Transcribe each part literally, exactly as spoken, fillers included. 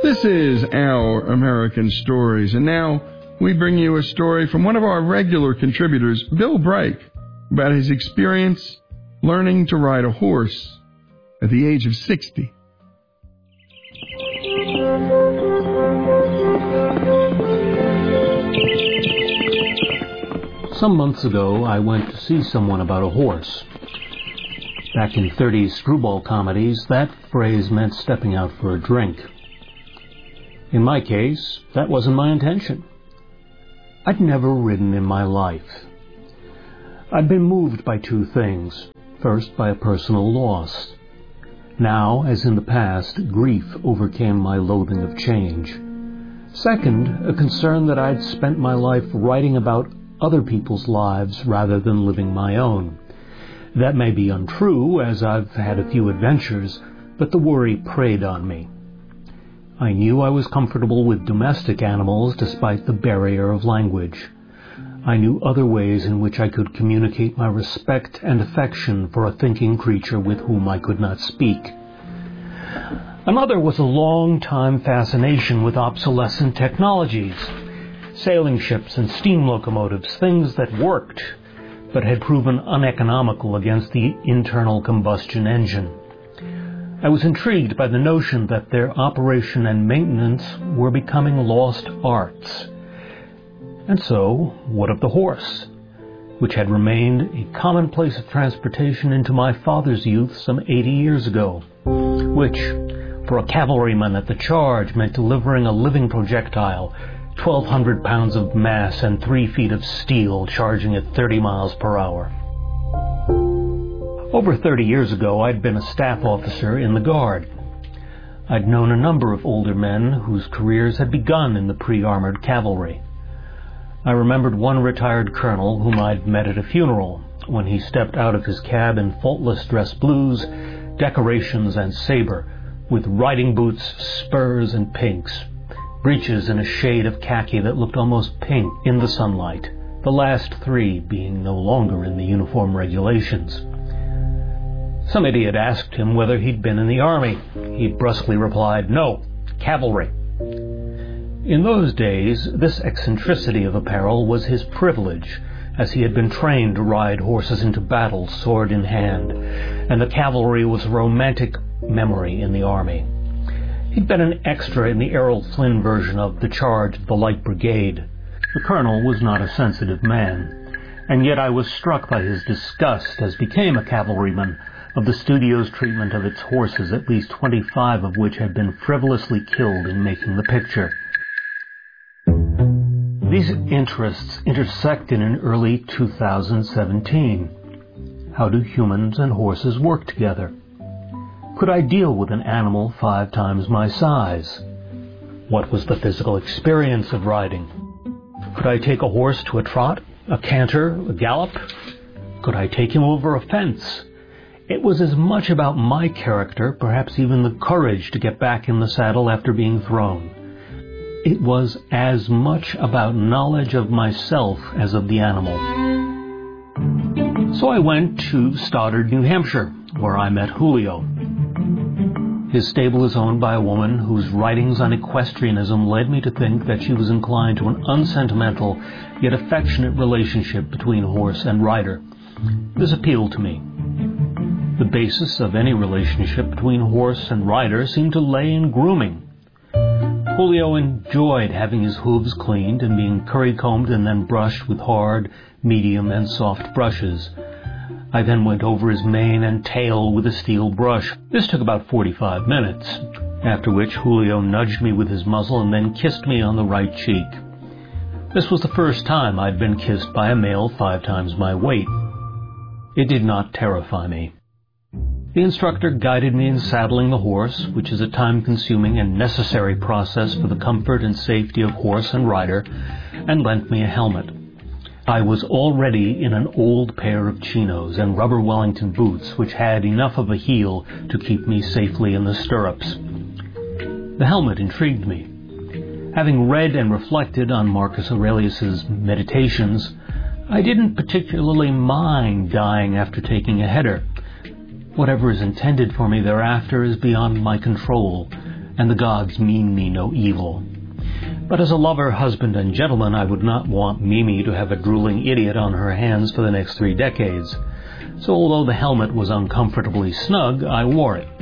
This is Our American Stories, and now we bring you a story from one of our regular contributors, Bill Brake, about his experience learning to ride a horse at the age of sixty. Some months ago, I went to see someone about a horse. Back in thirties screwball comedies, that phrase meant stepping out for a drink. In my case, that wasn't my intention. I'd never ridden in my life. I'd been moved by two things. First, by a personal loss. Now, as in the past, grief overcame my loathing of change. Second, a concern that I'd spent my life writing about other people's lives rather than living my own. That may be untrue, as I've had a few adventures, but the worry preyed on me. I knew I was comfortable with domestic animals despite the barrier of language. I knew other ways in which I could communicate my respect and affection for a thinking creature with whom I could not speak. Another was a long-time fascination with obsolescent technologies. Sailing ships and steam locomotives, things that worked, but had proven uneconomical against the internal combustion engine. I was intrigued by the notion that their operation and maintenance were becoming lost arts. And so, what of the horse, which had remained a commonplace of transportation into my father's youth some eighty years ago, which, for a cavalryman at the charge, meant delivering a living projectile, twelve hundred pounds of mass and three feet of steel, charging at thirty miles per hour. Over thirty years ago, I'd been a staff officer in the Guard. I'd known a number of older men whose careers had begun in the pre-armored cavalry. I remembered one retired colonel whom I'd met at a funeral when he stepped out of his cab in faultless dress blues, decorations, and saber, with riding boots, spurs, and pinks, breeches in a shade of khaki that looked almost pink in the sunlight, the last three being no longer in the uniform regulations. Some idiot asked him whether he'd been in the army. He brusquely replied, "No, cavalry." In those days, this eccentricity of apparel was his privilege, as he had been trained to ride horses into battle sword in hand, and the cavalry was a romantic memory in the army. He'd been an extra in the Errol Flynn version of The Charge of the Light Brigade. The colonel was not a sensitive man, and yet I was struck by his disgust, as became a cavalryman, of the studio's treatment of its horses, at least twenty-five of which had been frivolously killed in making the picture. These interests intersect in an early two thousand seventeen. How do humans and horses work together? Could I deal with an animal five times my size? What was the physical experience of riding? Could I take a horse to a trot, a canter, a gallop? Could I take him over a fence? It was as much about my character, perhaps even the courage to get back in the saddle after being thrown. It was as much about knowledge of myself as of the animal. So I went to Stoddard, New Hampshire, where I met Julio. His stable is owned by a woman whose writings on equestrianism led me to think that she was inclined to an unsentimental yet affectionate relationship between horse and rider. This appealed to me. The basis of any relationship between horse and rider seemed to lay in grooming. Julio enjoyed having his hooves cleaned and being curry-combed and then brushed with hard, medium, and soft brushes. I then went over his mane and tail with a steel brush. This took about forty-five minutes, after which Julio nudged me with his muzzle and then kissed me on the right cheek. This was the first time I'd been kissed by a male five times my weight. It did not terrify me. The instructor guided me in saddling the horse, which is a time-consuming and necessary process for the comfort and safety of horse and rider, and lent me a helmet. I was already in an old pair of chinos and rubber Wellington boots, which had enough of a heel to keep me safely in the stirrups. The helmet intrigued me. Having read and reflected on Marcus Aurelius's Meditations, I didn't particularly mind dying after taking a header. Whatever is intended for me thereafter is beyond my control, and the gods mean me no evil. But as a lover, husband, and gentleman, I would not want Mimi to have a drooling idiot on her hands for the next three decades. So although the helmet was uncomfortably snug, I wore it.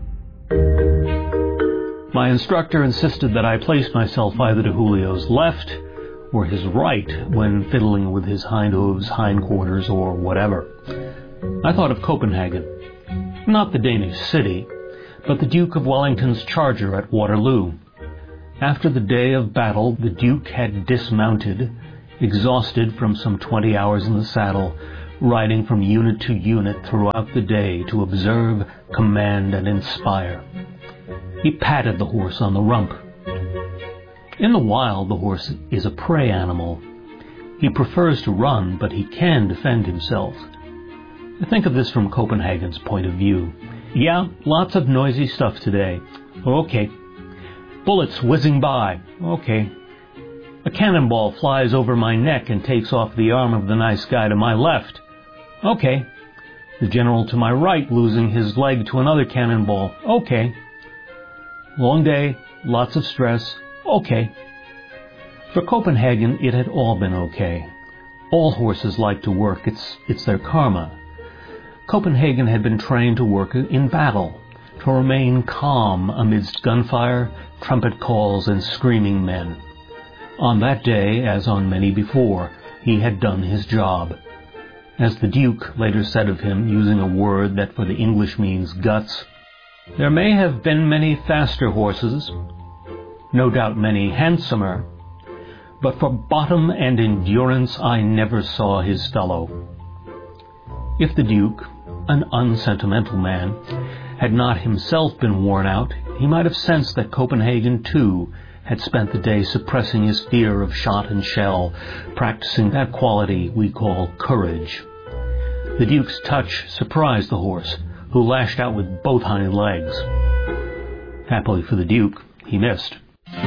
My instructor insisted that I place myself either to Julio's left or his right when fiddling with his hind hooves, hindquarters, or whatever. I thought of Copenhagen. Not the Danish city, but the Duke of Wellington's charger at Waterloo. After the day of battle, the Duke had dismounted, exhausted from some twenty hours in the saddle, riding from unit to unit throughout the day to observe, command, and inspire. He patted the horse on the rump. In the wild, the horse is a prey animal. He prefers to run, but he can defend himself. Think of this from Copenhagen's point of view. Yeah, lots of noisy stuff today. Okay. Bullets whizzing by. Okay. A cannonball flies over my neck and takes off the arm of the nice guy to my left. Okay. The general to my right losing his leg to another cannonball. Okay. Long day, lots of stress. Okay. For Copenhagen, it had all been okay. All horses like to work. It's, it's their karma. Copenhagen had been trained to work in battle, to remain calm amidst gunfire, trumpet calls, and screaming men. On that day, as on many before, he had done his job. As the Duke later said of him, using a word that for the English means guts, there may have been many faster horses, no doubt many handsomer, but for bottom and endurance I never saw his fellow. If the Duke, an unsentimental man, had not himself been worn out, he might have sensed that Copenhagen, too, had spent the day suppressing his fear of shot and shell, practicing that quality we call courage. The Duke's touch surprised the horse, who lashed out with both hind legs. Happily for the Duke, he missed.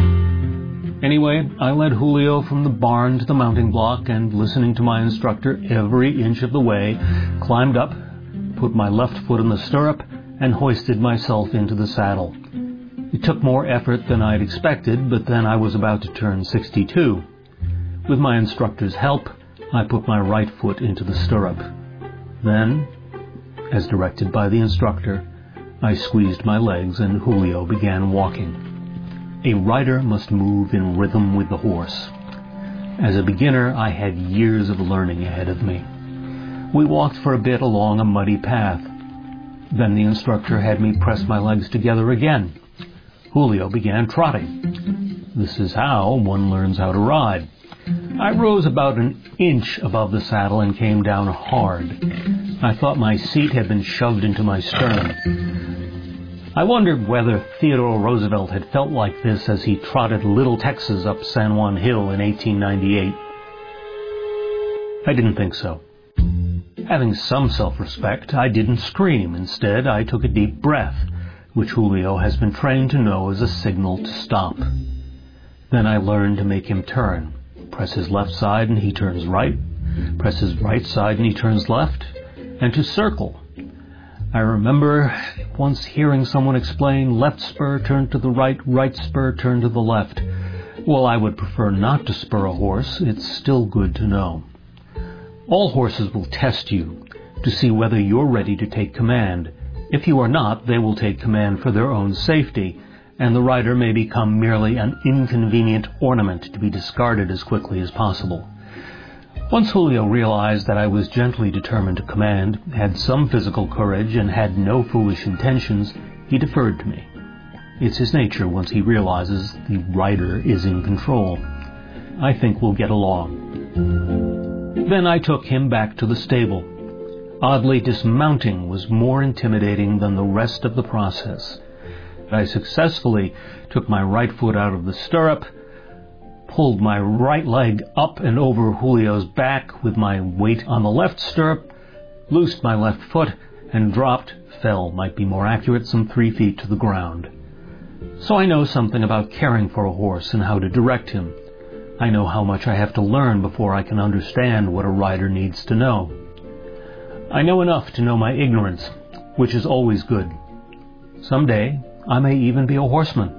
Anyway, I led Julio from the barn to the mounting block and, listening to my instructor every inch of the way, climbed up, put my left foot in the stirrup, and hoisted myself into the saddle. It took more effort than I'd expected, but then I was about to turn sixty-two. With my instructor's help, I put my right foot into the stirrup. Then, as directed by the instructor, I squeezed my legs and Julio began walking. A rider must move in rhythm with the horse. As a beginner, I had years of learning ahead of me. We walked for a bit along a muddy path. Then the instructor had me press my legs together again. Julio began trotting. This is how one learns how to ride. I rose about an inch above the saddle and came down hard. I thought my seat had been shoved into my sternum. I wondered whether Theodore Roosevelt had felt like this as he trotted Little Texas up San Juan Hill in eighteen ninety-eight. I didn't think so. Having some self-respect, I didn't scream. Instead, I took a deep breath, which Julio has been trained to know is a signal to stop. Then I learned to make him turn. Press his left side and he turns right. Press his right side and he turns left. And to circle. I remember once hearing someone explain, left spur turn to the right, right spur turn to the left. While I would prefer not to spur a horse, it's still good to know. All horses will test you to see whether you're ready to take command. If you are not, they will take command for their own safety, and the rider may become merely an inconvenient ornament to be discarded as quickly as possible. Once Julio realized that I was gently determined to command, had some physical courage, and had no foolish intentions, he deferred to me. It's his nature once he realizes the rider is in control. I think we'll get along. Then I took him back to the stable. Oddly, dismounting was more intimidating than the rest of the process. I successfully took my right foot out of the stirrup, pulled my right leg up and over Julio's back with my weight on the left stirrup, loosed my left foot, and dropped, fell, might be more accurate, some three feet to the ground. So I know something about caring for a horse and how to direct him. I know how much I have to learn before I can understand what a rider needs to know. I know enough to know my ignorance, which is always good. Someday I may even be a horseman.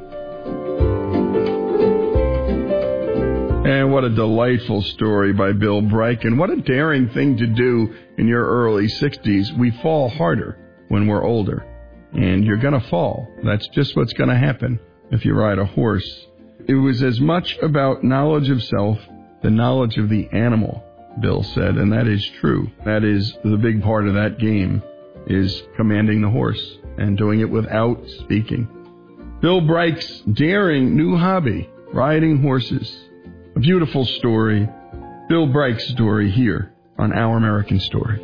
And what a delightful story by Bill Bright, and what a daring thing to do in your early sixties. We fall harder when we're older, and you're going to fall. That's just what's going to happen if you ride a horse. It was as much about knowledge of self, the knowledge of the animal, Bill said, and that is true. That is the big part of that game, is commanding the horse and doing it without speaking. Bill Bright's daring new hobby, riding horses. A beautiful story. Bill Bright's story here on Our American Stories.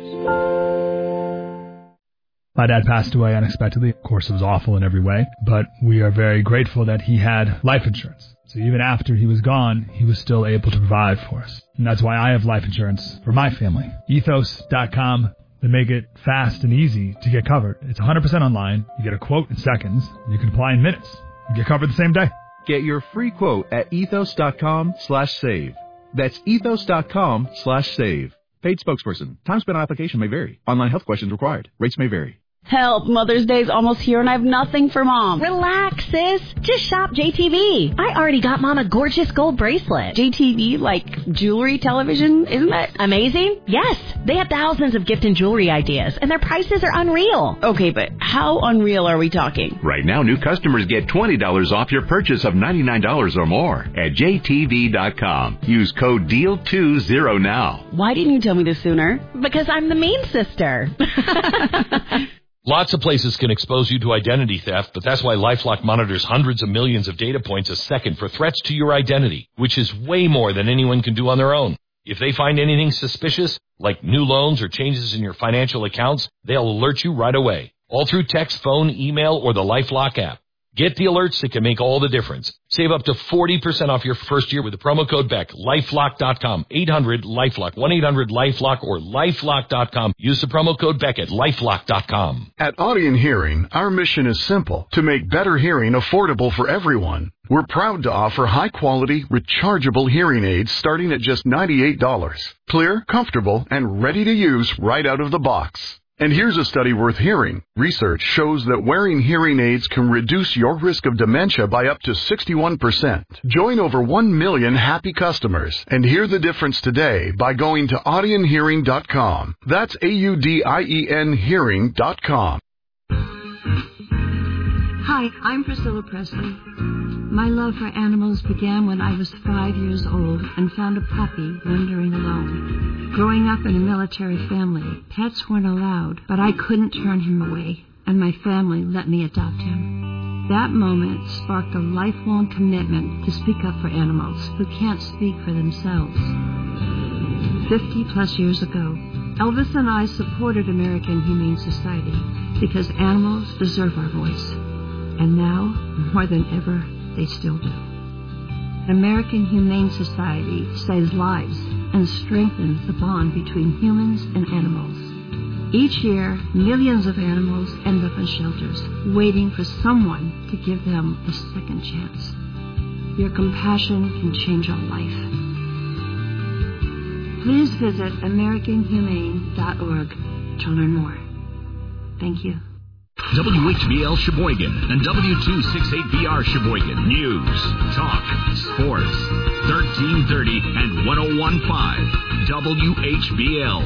My dad passed away unexpectedly. Of course, it was awful in every way, but we are very grateful that he had life insurance. So even after he was gone, he was still able to provide for us. And that's why I have life insurance for my family. ethos dot com. They make it fast and easy to get covered. It's one hundred percent online. You get a quote in seconds. You can apply in minutes. You get covered the same day. Get your free quote at ethos dot com slash save. That's ethos dot com slash save. Paid spokesperson. Time spent on application may vary. Online health questions required. Rates may vary. Help, Mother's Day's almost here and I have nothing for Mom. Relax, sis. Just shop J T V. I already got Mom a gorgeous gold bracelet. J T V, like jewelry television, isn't that amazing? Yes. They have thousands of gift and jewelry ideas, and their prices are unreal. Okay, but how unreal are we talking? Right now, new customers get twenty dollars off your purchase of ninety-nine dollars or more at J T V dot com. Use code D E A L twenty now. Why didn't you tell me this sooner? Because I'm the mean sister. Lots of places can expose you to identity theft, but that's why LifeLock monitors hundreds of millions of data points a second for threats to your identity, which is way more than anyone can do on their own. If they find anything suspicious, like new loans or changes in your financial accounts, they'll alert you right away, all through text, phone, email, or the LifeLock app. Get the alerts that can make all the difference. Save up to forty percent off your first year with the promo code Beck. LifeLock dot com, eight hundred LifeLock, one eight hundred LifeLock, or LifeLock dot com. Use the promo code Beck at LifeLock dot com. At Audion Hearing, our mission is simple: to make better hearing affordable for everyone. We're proud to offer high-quality, rechargeable hearing aids starting at just ninety-eight dollars. Clear, comfortable, and ready to use right out of the box. And here's a study worth hearing. Research shows that wearing hearing aids can reduce your risk of dementia by up to sixty-one percent. Join over one million happy customers and hear the difference today by going to Audion Hearing dot com. That's A U D I E N Hearing dot com. Hi, I'm Priscilla Presley. My love for animals began when I was five years old and found a puppy wandering alone. Growing up in a military family, pets weren't allowed, but I couldn't turn him away, and my family let me adopt him. That moment sparked a lifelong commitment to speak up for animals who can't speak for themselves. Fifty plus years ago, Elvis and I supported American Humane Society because animals deserve our voice. And now, more than ever, they still do. American Humane Society saves lives and strengthens the bond between humans and animals. Each year, millions of animals end up in shelters, waiting for someone to give them a second chance. Your compassion can change a life. Please visit American Humane dot org to learn more. Thank you. W H B L Sheboygan and W two sixty-eight B R Sheboygan. News, talk, sports, thirteen thirty and one oh one point five W H B L.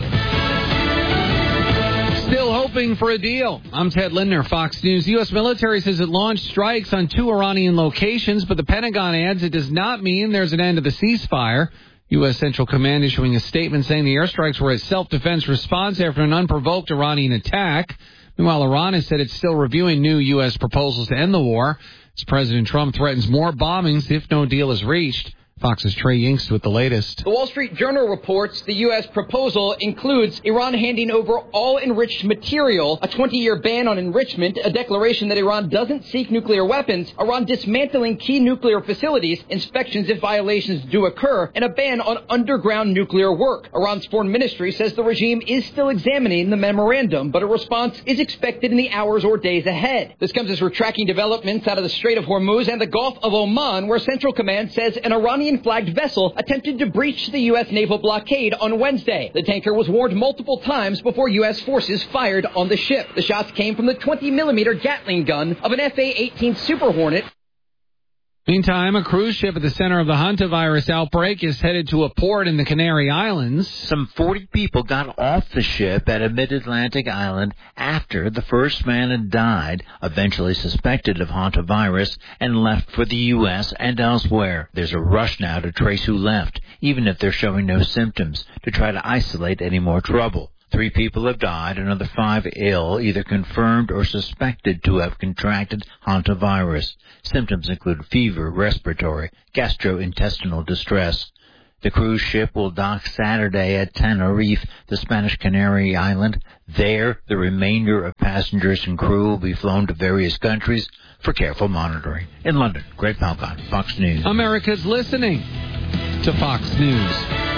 Still hoping for a deal. I'm Ted Lindner, Fox News. The U S military says it launched strikes on two Iranian locations, but the Pentagon adds it does not mean there's an end to the ceasefire. U S. Central Command issuing a statement saying the airstrikes were a self-defense response after an unprovoked Iranian attack. Meanwhile, Iran has said it's still reviewing new U S proposals to end the war as President Trump threatens more bombings if no deal is reached. Fox's Trey Yingst with the latest. The Wall Street Journal reports the U S proposal includes Iran handing over all enriched material, a twenty-year ban on enrichment, a declaration that Iran doesn't seek nuclear weapons, Iran dismantling key nuclear facilities, inspections if violations do occur, and a ban on underground nuclear work. Iran's foreign ministry says the regime is still examining the memorandum, but a response is expected in the hours or days ahead. This comes as we're tracking developments out of the Strait of Hormuz and the Gulf of Oman, where Central Command says an Iranian Iranian-flagged vessel attempted to breach the U S naval blockade on Wednesday. The tanker was warned multiple times before U S forces fired on the ship. The shots came from the twenty millimeter Gatling gun of an F A eighteen Super Hornet. Meantime, a cruise ship at the center of the hantavirus outbreak is headed to a port in the Canary Islands. Some forty people got off the ship at a mid-Atlantic island after the first man had died, eventually suspected of hantavirus, and left for the U S and elsewhere. There's a rush now to trace who left, even if they're showing no symptoms, to try to isolate any more trouble. Three people have died, another five ill, either confirmed or suspected to have contracted hantavirus. Symptoms include fever, respiratory, gastrointestinal distress. The cruise ship will dock Saturday at Tenerife, the Spanish Canary Island. There, the remainder of passengers and crew will be flown to various countries for careful monitoring. In London, Greg Palcott, Fox News. America's listening to Fox News.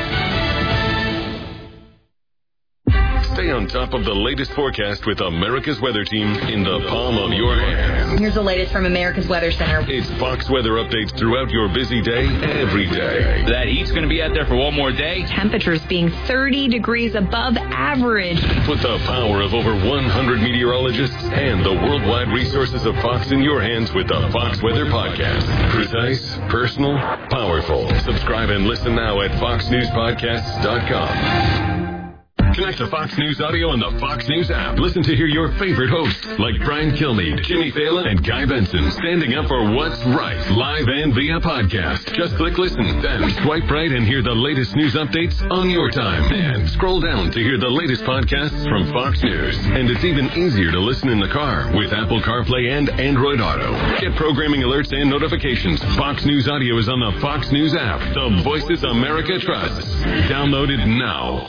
Stay on top of the latest forecast with America's Weather Team in the palm of your hand. Here's the latest from America's Weather Center. It's Fox weather updates throughout your busy day, every day. That heat's going to be out there for one more day. Temperatures being thirty degrees above average. Put the power of over one hundred meteorologists and the worldwide resources of Fox in your hands with the Fox Weather Podcast. Precise, personal, powerful. Subscribe and listen now at fox news podcasts dot com. Connect to Fox News Audio on the Fox News app. Listen to hear your favorite hosts like Brian Kilmeade, Jimmy Fallon, and Guy Benson standing up for what's right, live and via podcast. Just click listen, then swipe right and hear the latest news updates on your time. And scroll down to hear the latest podcasts from Fox News. And it's even easier to listen in the car with Apple CarPlay and Android Auto. Get programming alerts and notifications. Fox News Audio is on the Fox News app. The voices America trusts. Download it now.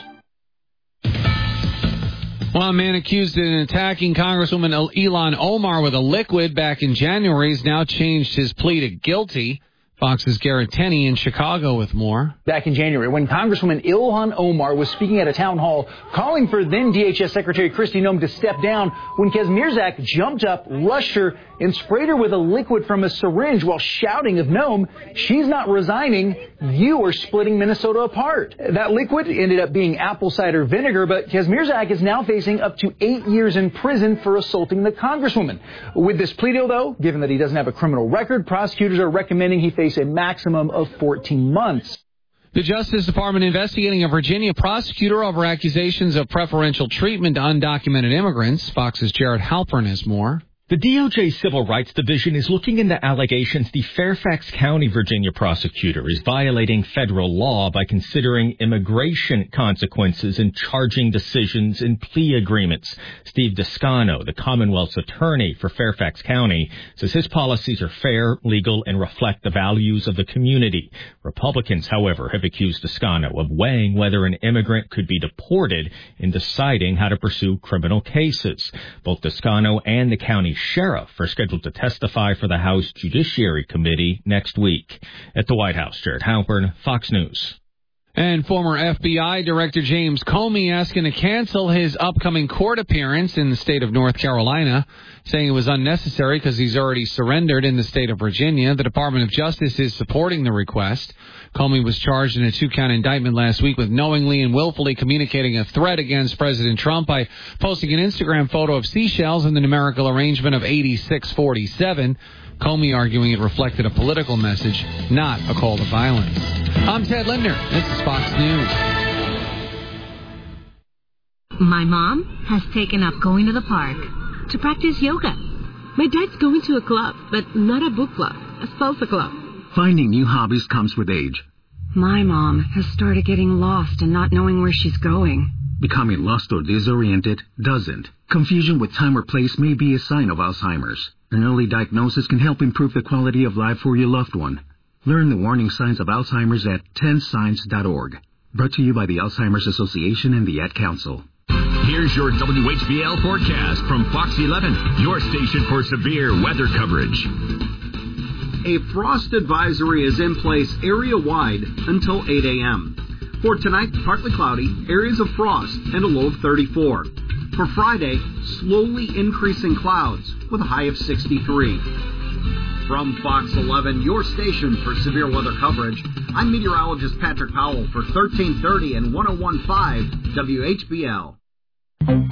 One man accused in attacking Congresswoman Ilhan Omar with a liquid back in January has now changed his plea to guilty. Fox's Garrett Tenney in Chicago with more. Back in January, when Congresswoman Ilhan Omar was speaking at a town hall calling for then D H S Secretary Kristi Noem to step down, when Kez Mirzak jumped up, rushed her, and sprayed her with a liquid from a syringe while shouting of Noem, she's not resigning, you are splitting Minnesota apart. That liquid ended up being apple cider vinegar, but Kez Mirzak is now facing up to eight years in prison for assaulting the Congresswoman. With this plea deal, though, given that he doesn't have a criminal record, prosecutors are recommending he face a maximum of fourteen months. The Justice Department investigating a Virginia prosecutor over accusations of preferential treatment to undocumented immigrants. Fox's Jared Halpern has more. The D O J Civil Rights Division is looking into allegations the Fairfax County, Virginia prosecutor is violating federal law by considering immigration consequences in charging decisions in plea agreements. Steve Descano, the Commonwealth's attorney for Fairfax County, says his policies are fair, legal, and reflect the values of the community. Republicans, however, have accused Descano of weighing whether an immigrant could be deported in deciding how to pursue criminal cases. Both Descano and the county sheriff are scheduled to testify for the House Judiciary Committee next week. At the White House, Jared Halpern, Fox News. And former F B I Director James Comey asking to cancel his upcoming court appearance in the state of North Carolina, saying it was unnecessary because he's already surrendered in the state of Virginia. The Department of Justice is supporting the request. Comey was charged in a two-count indictment last week with knowingly and willfully communicating a threat against President Trump by posting an Instagram photo of seashells in the numerical arrangement of eighty-six forty-seven. Comey arguing it reflected a political message, not a call to violence. I'm Ted Linder. This is Fox News. My mom has taken up going to the park to practice yoga. My dad's going to a club, but not a book club, a salsa club. Finding new hobbies comes with age. My mom has started getting lost and not knowing where she's going. Becoming lost or disoriented doesn't. Confusion with time or place may be a sign of Alzheimer's. An early diagnosis can help improve the quality of life for your loved one. Learn the warning signs of Alzheimer's at ten signs dot org. Brought to you by the Alzheimer's Association and the Ad Council. Here's your W H B L forecast from Fox eleven, your station for severe weather coverage. A frost advisory is in place area-wide until eight a.m. For tonight, partly cloudy, areas of frost, and a low of thirty-four. For Friday, slowly increasing clouds with a high of sixty-three. From Fox eleven, your station for severe weather coverage, I'm meteorologist Patrick Powell for thirteen thirty and one oh one point five W H B L.